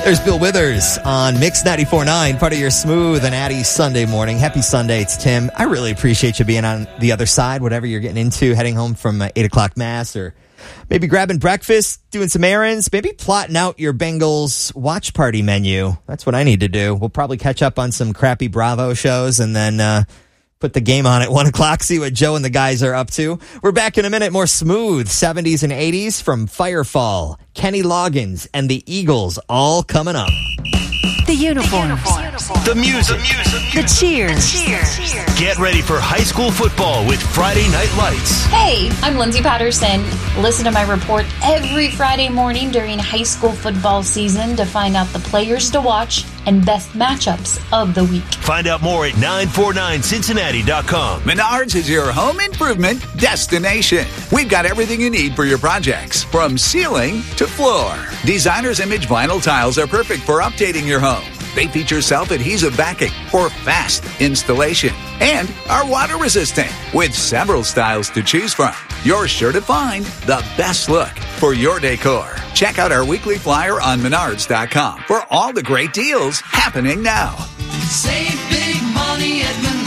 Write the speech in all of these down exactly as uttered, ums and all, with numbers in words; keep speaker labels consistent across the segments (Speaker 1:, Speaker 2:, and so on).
Speaker 1: There's Bill Withers on Mix ninety-four point nine, part of your smooth and Addy Sunday morning. Happy Sunday. It's Tim. I really appreciate you being on the other side, whatever you're getting into, heading home from uh, eight o'clock Mass, or maybe grabbing breakfast, doing some errands, maybe plotting out your Bengals watch party menu. That's what I need to do. We'll probably catch up on some crappy Bravo shows and then uh, put the game on at one o'clock, see what Joe and the guys are up to. We're back in a minute. More smooth seventies and eighties from Firefall, Kenny Loggins, and the Eagles, all coming up.
Speaker 2: The uniforms,
Speaker 3: the, uniforms. the music, the, music.
Speaker 2: the cheers.
Speaker 3: cheers. Get ready for high school football with Friday Night Lights.
Speaker 4: Hey, I'm Lindsay Patterson. Listen to my report every Friday morning during high school football season to find out the players to watch and best matchups of the week.
Speaker 3: Find out more at nine four nine Cincinnati dot com.
Speaker 5: Menards is your home improvement destination. We've got everything you need for your projects, from ceiling to floor. Designer's Image vinyl tiles are perfect for updating your home. They feature self-adhesive backing for fast installation and are water resistant with several styles to choose from. You're sure to find the best look for your decor. Check out our weekly flyer on menards dot com for all the great deals happening now.
Speaker 6: Save big money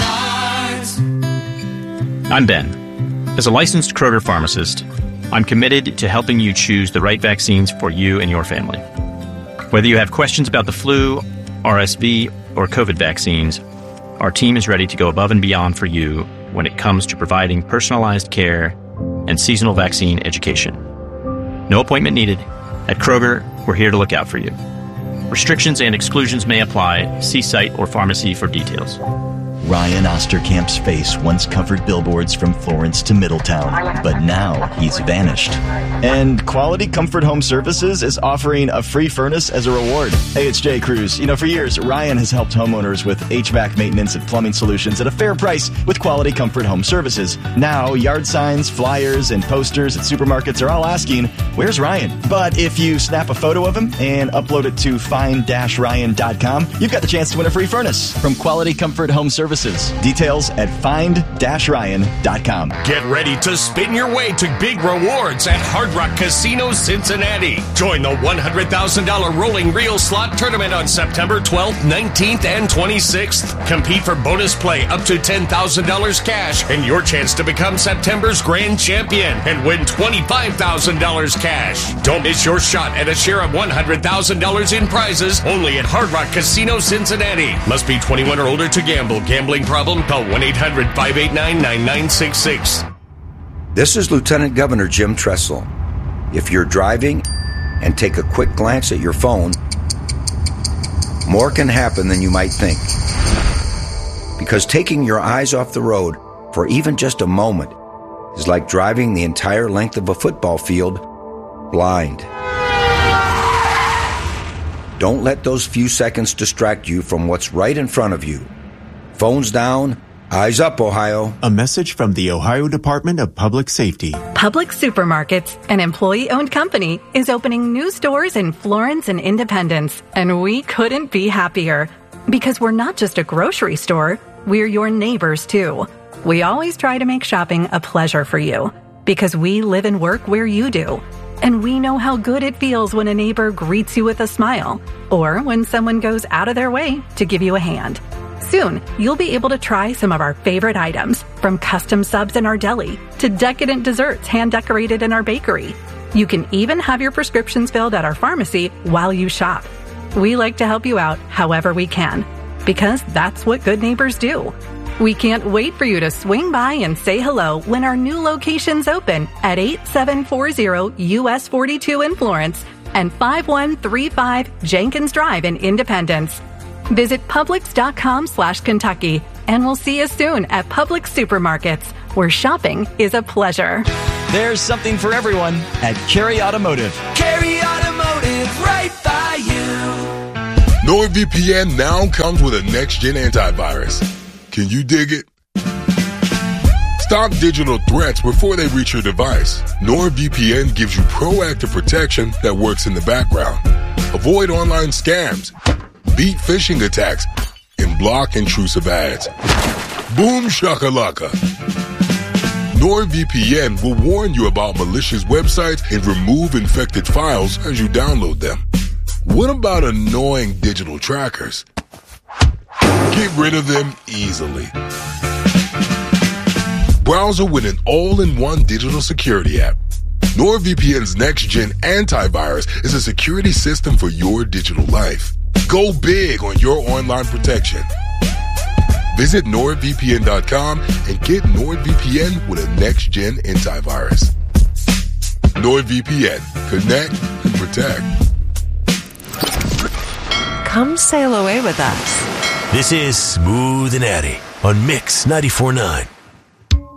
Speaker 6: at Menards.
Speaker 7: I'm Ben. As a licensed Kroger pharmacist, I'm committed to helping you choose the right vaccines for you and your family. Whether you have questions about the flu, R S V, or COVID vaccines, our team is ready to go above and beyond for you when it comes to providing personalized care and seasonal vaccine education. No appointment needed. At Kroger, we're here to look out for you. Restrictions and exclusions may apply. See site or pharmacy for details.
Speaker 8: Ryan Osterkamp's face once covered billboards from Florence to Middletown, but now he's vanished. And Quality Comfort Home Services is offering a free furnace as a reward. Hey, it's Jay Cruz. You know, for years, Ryan has helped homeowners with H V A C maintenance and plumbing solutions at a fair price with Quality Comfort Home Services. Now, yard signs, flyers, and posters at supermarkets are all asking, where's Ryan? But if you snap a photo of him and upload it to find dash ryan dot com, you've got the chance to win a free furnace from Quality Comfort Home Services. Details at find dash ryan dot com.
Speaker 9: Get ready to spin your way to big rewards at Hard Rock Casino Cincinnati. Join the one hundred thousand dollars Rolling Reel Slot Tournament on September twelfth, nineteenth, and twenty-sixth. Compete for bonus play up to ten thousand dollars cash and your chance to become September's grand champion and win twenty-five thousand dollars cash. Don't miss your shot at a share of one hundred thousand dollars in prizes only at Hard Rock Casino Cincinnati. Must be twenty-one or older to gamble. Gambling problem? Call one eight hundred five eight nine nine nine six six.
Speaker 10: This is Lieutenant Governor Jim Tressel. If you're driving and take a quick glance at your phone, more can happen than you might think. Because taking your eyes off the road for even just a moment is like driving the entire length of a football field blind. Don't let those few seconds distract you from what's right in front of you. Phones down, eyes up, Ohio.
Speaker 11: A message from the Ohio Department of Public Safety.
Speaker 2: Publix Supermarkets, an employee-owned company, is opening new stores in Florence and Independence, and we couldn't be happier. Because we're not just a grocery store, we're your neighbors, too. We always try to make shopping a pleasure for you, because we live and work where you do. And we know how good it feels when a neighbor greets you with a smile, or when someone goes out of their way to give you a hand. Soon, you'll be able to try some of our favorite items, from custom subs in our deli to decadent desserts hand-decorated in our bakery. You can even have your prescriptions filled at our pharmacy while you shop. We like to help you out however we can, because that's what good neighbors do. We can't wait for you to swing by and say hello when our new locations open at eighty-seven forty U S forty-two in Florence and five one three five Jenkins Drive in Independence. Visit Publix.com slash Kentucky, and we'll see you soon at Publix Supermarkets, where shopping is a pleasure.
Speaker 8: There's something for everyone at Carey Automotive.
Speaker 6: Carey Automotive, right by you.
Speaker 12: NordVPN now comes with a next-gen antivirus. Can you dig it? Stop digital threats before they reach your device. NordVPN gives you proactive protection that works in the background. Avoid online scams, beat phishing attacks, and block intrusive ads. Boom shakalaka. NordVPN will warn you about malicious websites and remove infected files as you download them. What about annoying digital trackers? Get rid of them easily. Browser with an all-in-one digital security app. NordVPN's next-gen antivirus is a security system for your digital life. Go big on your online protection. Visit nord v p n dot com and get NordVPN with a next-gen antivirus. NordVPN. Connect and protect.
Speaker 13: Come sail away with us.
Speaker 3: This is Smooth and Addy on Mix ninety-four point nine.